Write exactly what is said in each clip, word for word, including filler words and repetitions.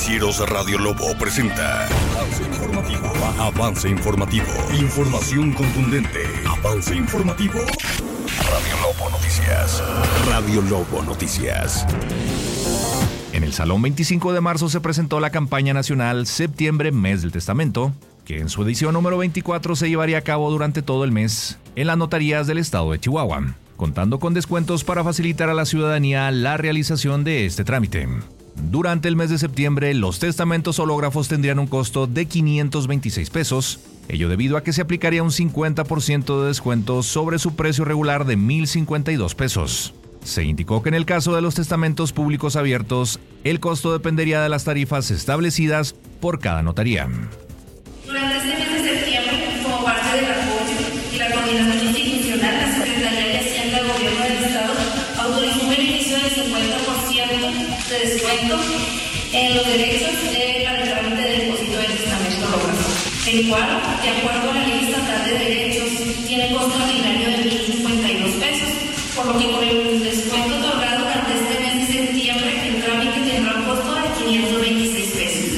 Noticieros Radio Lobo presenta Avance Informativo. Avance Informativo. Información contundente. Avance Informativo. Radio Lobo Noticias. Radio Lobo Noticias. En el Salón veinticinco de marzo se presentó la campaña nacional Septiembre, Mes del Testamento, que en su edición número veinticuatro se llevaría a cabo durante todo el mes en las notarías del estado de Chihuahua, contando con descuentos para facilitar a la ciudadanía la realización de este trámite. Durante el mes de septiembre, los testamentos hológrafos tendrían un costo de quinientos veintiséis pesos, ello debido a que se aplicaría un cincuenta por ciento de descuento sobre su precio regular de mil cincuenta y dos pesos. Se indicó que en el caso de los testamentos públicos abiertos, el costo dependería de las tarifas establecidas por cada notaría. Durante este mes de septiembre, como parte del apoyo y la coordinación institucional, la Secretaría de Hacienda del Gobierno del Estado autorizó un beneficio del cincuenta por ciento de descuento en los derechos de para el trámite del depósito del testamento hológrafo, el cual, de acuerdo a la Ley Estatal de Derechos, tiene costo ordinario de mil cincuenta y dos pesos, por lo que con el descuento otorgado durante este mes de septiembre, el trámite tendrá un costo de quinientos veintiséis pesos.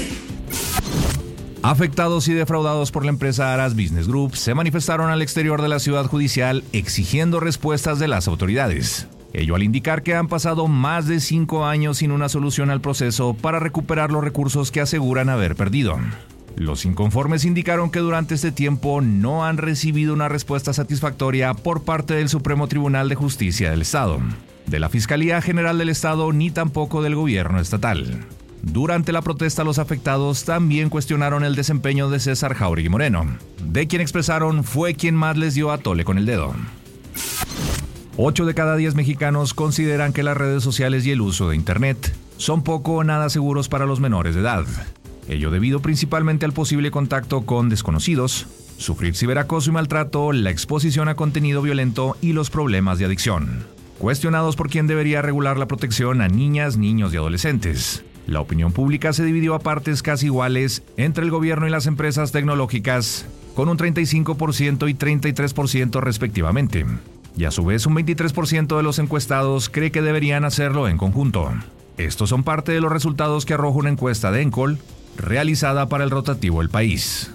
Afectados y defraudados por la empresa Aras Business Group se manifestaron al exterior de la ciudad judicial exigiendo respuestas de las autoridades. Ello al indicar que han pasado más de cinco años sin una solución al proceso para recuperar los recursos que aseguran haber perdido. Los inconformes indicaron que durante este tiempo no han recibido una respuesta satisfactoria por parte del Supremo Tribunal de Justicia del Estado, de la Fiscalía General del Estado ni tampoco del gobierno estatal. Durante la protesta, los afectados también cuestionaron el desempeño de César Jauregui Moreno, de quien expresaron fue quien más les dio a tole con el dedo. Ocho de cada diez mexicanos consideran que las redes sociales y el uso de Internet son poco o nada seguros para los menores de edad. Ello debido principalmente al posible contacto con desconocidos, sufrir ciberacoso y maltrato, la exposición a contenido violento y los problemas de adicción. Cuestionados por quién debería regular la protección a niñas, niños y adolescentes, la opinión pública se dividió a partes casi iguales entre el gobierno y las empresas tecnológicas, con un treinta y cinco por ciento y treinta y tres por ciento respectivamente. Y a su vez un veintitrés por ciento de los encuestados cree que deberían hacerlo en conjunto. Estos son parte de los resultados que arroja una encuesta de Encol, realizada para el rotativo El País.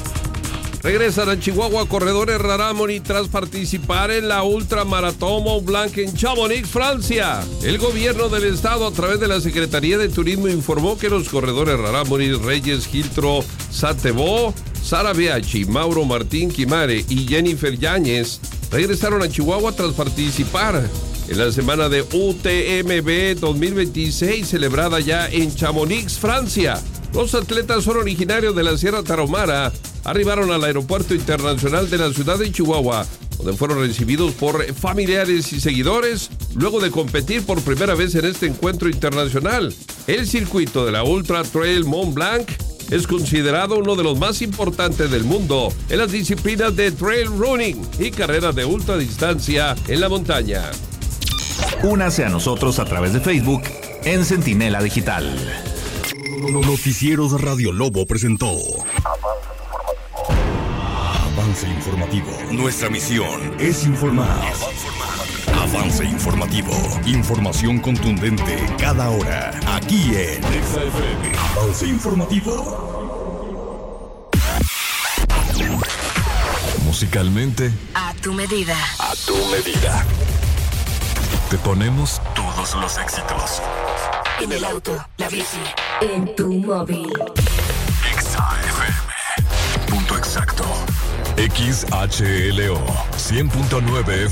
Regresan a Chihuahua corredores Rarámuri tras participar en la Ultramaratón Mont Blanc en Chamonix, Francia. El gobierno del estado, a través de la Secretaría de Turismo, informó que los corredores Rarámuri, Reyes Giltro Satebó, Sara Biachi, Mauro Martín Quimare y Jennifer Yáñez regresaron a Chihuahua tras participar en la semana de U T M B dos mil veintiséis, celebrada ya en Chamonix, Francia. Los atletas son originarios de la Sierra Tarahumara, arribaron al Aeropuerto Internacional de la ciudad de Chihuahua, donde fueron recibidos por familiares y seguidores, luego de competir por primera vez en este encuentro internacional. El circuito de la Ultra Trail Mont Blanc es considerado uno de los más importantes del mundo en las disciplinas de trail running y carreras de ultradistancia en la montaña. Únase a nosotros a través de Facebook en Centinela Digital. Noticieros Radio Lobo presentó Avance Informativo. Nuestra misión es informar. Avance Informativo. Información contundente cada hora. Aquí en Exa F M. Avance Informativo. Musicalmente, a tu medida. A tu medida. Te ponemos Todos los éxitos. En el auto, la bici, en tu móvil. Exa F M. Punto exacto. X H L O cien punto nueve